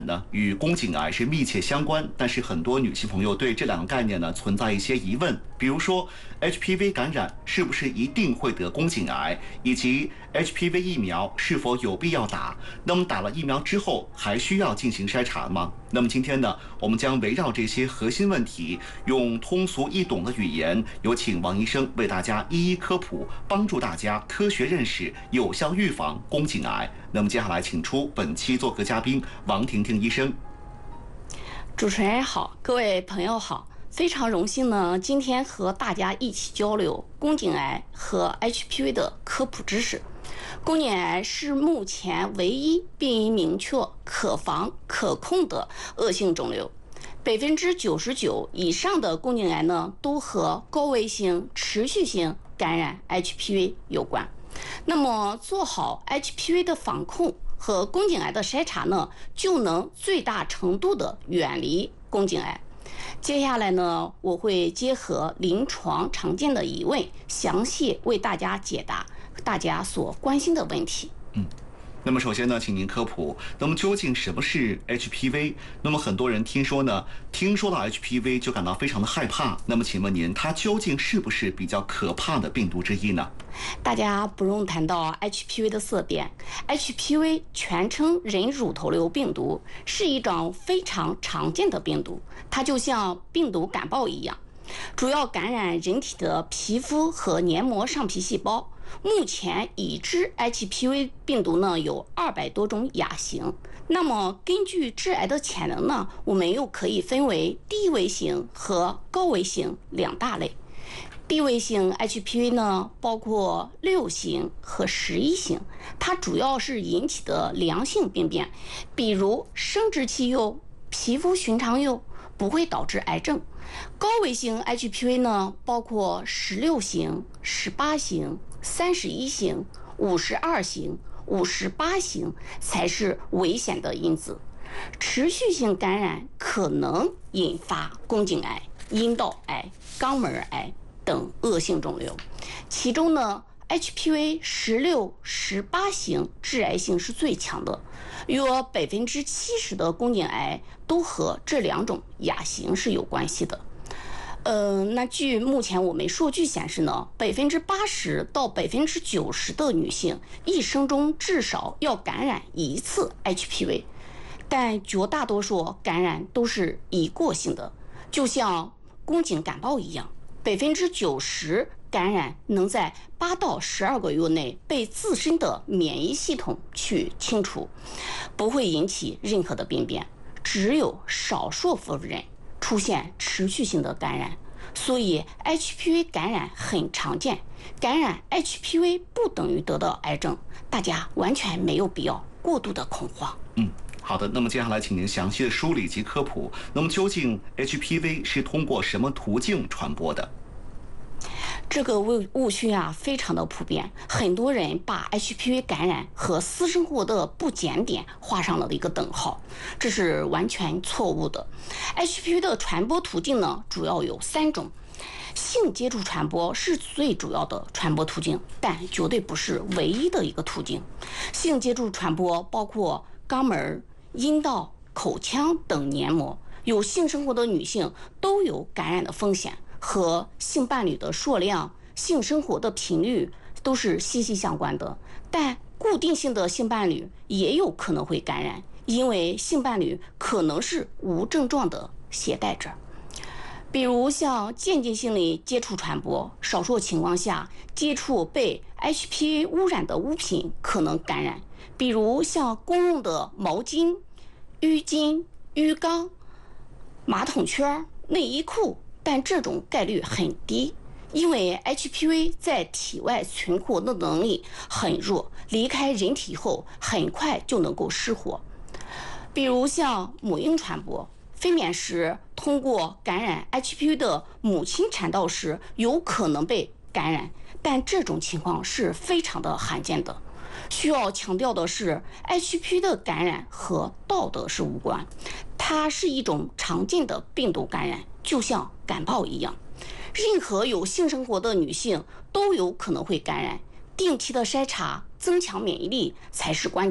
与宫颈癌是密切相关，但是很多女性朋友对这两个概念存在一些疑问，比如说 HPV 感染是不是一定会得宫颈癌，以及 HPV 疫苗是否有必要打？那么打了疫苗之后还需要进行筛查吗？那么今天我们将围绕这些核心问题，用通俗易懂的语言，有请王医生为大家一一科普，帮助大家科学认识、有效预防宫颈癌。那么接下来请出本期做客嘉宾王婷婷医生。 主持人好，各位朋友好，非常荣幸今天和大家一起交流宫颈癌和 HPV 的科普知识。宫颈癌是目前唯一病因明确、可防可控的恶性肿瘤。99%以上的宫颈癌都和高危性持续性感染 HPV 有关。那么做好 HPV 的防控和宫颈癌的筛查就能最大程度的远离宫颈癌。接下来我会结合临床常见的疑问，详细为大家解答大家所关心的问题。 那么首先请您科普，那么究竟什么是 HPV？ 那么很多人听说到 HPV 就感到非常的害怕。那么请问您，它究竟是不是比较可怕的病毒之一呢？ 大家不用谈到 HPV 的色变 ，HPV 全称人乳头瘤病毒，是一种非常常见的病毒，它就像病毒感冒一样，主要感染人体的皮肤和黏膜上皮细胞。目前已知 HPV 病毒有200多种亚型。那么根据致癌的潜能我们又可以分为低危型和高危型两大类。低危型 HPV 包括6型和11型，它主要是引起的良性病变，比如生殖器幼、皮肤寻常幼，不会导致癌症。高危型 HPV 包括16型、18型、31型、52型、58型才是危险的因子。持续性感染可能引发宫颈癌、阴道癌、肛门癌等恶性肿瘤，其中HPV 16、18型致癌性是最强的，约70%的宫颈癌都和这两种亚型是有关系的。那据目前我们数据显示80%到90%的女性一生中至少要感染一次 HPV， 但绝大多数感染都是一过性的，就像宫颈感冒一样，90%感染能在8到12个月内被自身的免疫系统去清除，不会引起任何的病变，只有少数部分人出现持续性的感染。所以 HPV 感染很常见，感染 HPV 不等于得到癌症，大家完全没有必要过度的恐慌。 好的，那么接下来请您详细的梳理及科普，那么究竟 HPV 是通过什么途径传播的？ 这个误区非常的普遍，很多人把 HPV 感染和私生活的不检点画上了一个等号，这是完全错误的。HPV 的传播途径主要有3种，性接触传播是最主要的传播途径，但绝对不是唯一的一个途径。性接触传播包括肛门、阴道、口腔等黏膜，有性生活的女性都有感染的风险，和性伴侣的数量、性生活的频率都是息息相关的。但固定性的性伴侣也有可能会感染，因为性伴侣可能是无症状的携带者。比如像间接性的接触传播，少数情况下接触被 HPV 污染的物品可能感染，比如像公用的毛巾、浴巾、浴缸、马桶圈、内衣裤，但这种概率很低，因为 HPV 在体外存活的能力很弱，离开人体后很快就能够失活。比如像母婴传播，分娩时通过感染 HPV 的母亲产道时有可能被感染，但这种情况是非常的罕见的。需要强调的是 ，HPV 的感染和道德是无关，它是一种常见的病毒感染，就像感冒一样。任何有性生活的女性都有可能会感染，定期的筛查增强免疫力才是关键，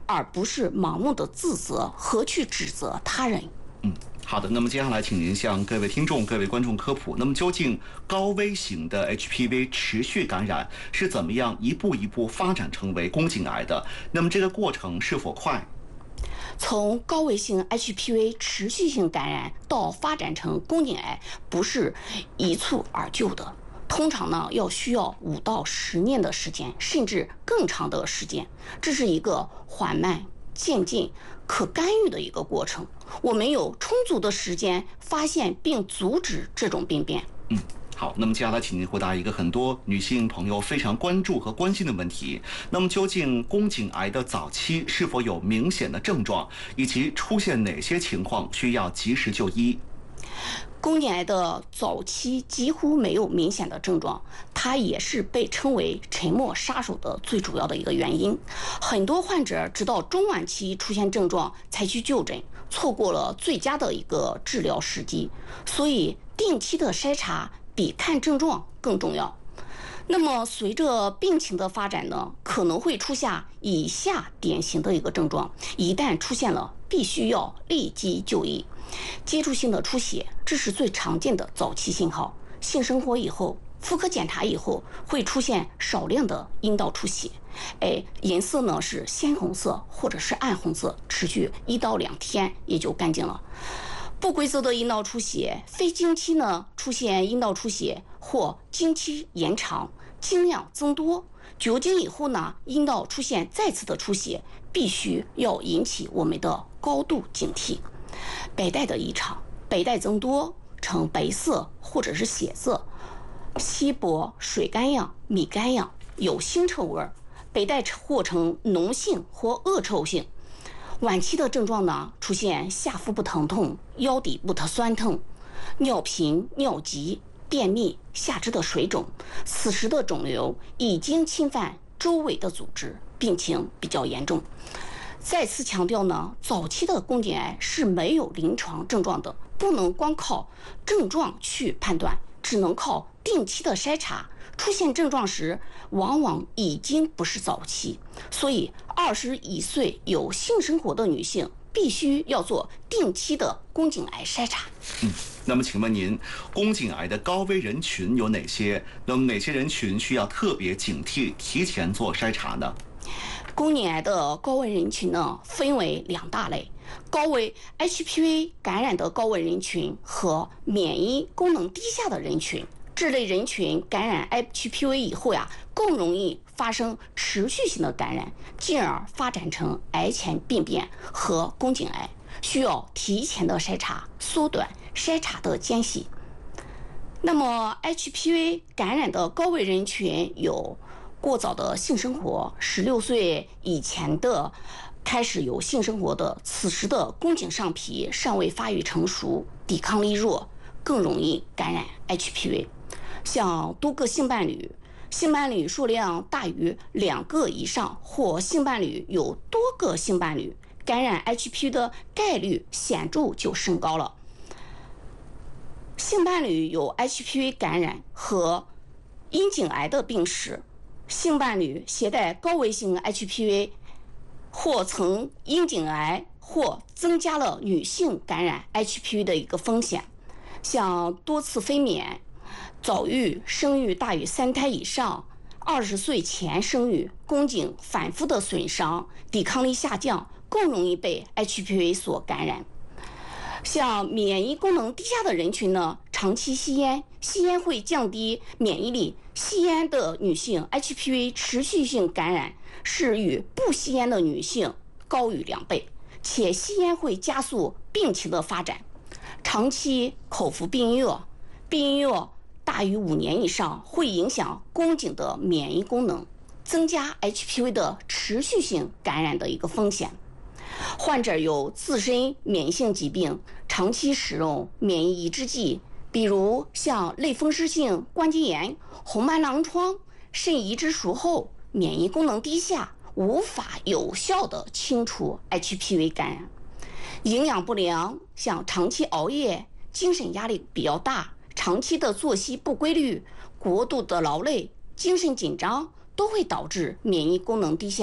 而不是盲目的自责和去指责他人。 好的，那么接下来请您向各位听众、各位观众科普，那么究竟高危型的 HPV 持续感染是怎么样一步一步发展成为宫颈癌的？那么这个过程是否快？ 从高危性 HPV 持续性感染到发展成宫颈癌，不是一蹴而就的，通常呢需要5到10年的时间，甚至更长的时间。这是一个缓慢、渐进、可干预的一个过程。我们有充足的时间发现并阻止这种病变。 好，那么接下来请您回答一个很多女性朋友非常关注和关心的问题。那么究竟宫颈癌的早期是否有明显的症状，以及出现哪些情况需要及时就医？ 宫颈癌的早期几乎没有明显的症状，它也是被称为沉默杀手的最主要的一个原因。很多患者直到中晚期出现症状才去就诊，错过了最佳的一个治疗时机。所以定期的筛查比看症状更重要。那么随着病情的发展呢，可能会出现以下典型的一个症状，一旦出现了，必须要立即就医。接触性的出血，这是最常见的早期信号。性生活以后，妇科检查以后会出现少量的阴道出血，颜色呢是鲜红色或者是暗红色，持续1到2天也就干净了。不规则的阴道出血，非经期呢出现阴道出血或经期延长、经量增多，绝经以后呢阴道出现再次的出血，必须要引起我们的高度警惕。白带的异常，白带增多呈白色或者是血色，稀薄水干样、米干样，有腥臭味，白带或呈浓性或恶臭性。晚期的症状呢，出现下腹部疼痛、腰底部的酸痛、尿频、尿急、便秘、下肢的水肿。此时的肿瘤已经侵犯周围的组织，病情比较严重。再次强调呢，早期的宫颈癌是没有临床症状的，不能光靠症状去判断，只能靠定期的筛查。出现症状时，往往已经不是早期，所以21岁有性生活的女性必须要做定期的宫颈癌筛查。 那么请问您，宫颈癌的高危人群有哪些？那么哪些人群需要特别警惕，提前做筛查呢？ 宫颈癌的高危人群呢，分为2大类：高危 HPV 感染的高危人群和免疫功能低下的人群。这类人群感染 HPV 以后更容易发生持续性的感染，进而发展成癌前病变和宫颈癌，需要提前的筛查，缩短筛查的间隙。那么 HPV 感染的高危人群有过早的性生活，16岁以前的开始有性生活的，此时的宫颈上皮尚未发育成熟，抵抗力弱，更容易感染 HPV。像多个性伴侣，性伴侣数量大于2个以上，或性伴侣有多个性伴侣，感染 HPV 的概率显著就升高了。性伴侣有 HPV 感染和阴茎癌的病史，性伴侣携带高危性 HPV 或曾阴茎癌，或增加了女性感染 HPV 的一个风险。像多次分娩、早育、生育大于3胎以上、20岁前生育、宫颈反复的损伤、抵抗力下降，更容易被 HPV 所感染。像免疫功能低下的人群呢，长期吸烟，吸烟会降低免疫力。吸烟的女性 HPV 持续性感染是与不吸烟的女性高于2倍，且吸烟会加速病情的发展。长期口服避孕药，避孕药大于5年以上，会影响宫颈的免疫功能，增加 HPV 的持续性感染的一个风险。患者有自身免疫性疾病，长期使用免疫抑制剂，比如像类风湿性关节炎、红斑狼疮，肾移植术后免疫功能低下，无法有效的清除 HPV 感染。营养不良，像长期熬夜、精神压力比较大、长期的作息不规律、过度的劳累、精神紧张，都会导致免疫功能低下，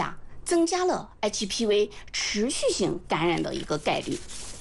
增加了 HPV 持续性感染的一个概率。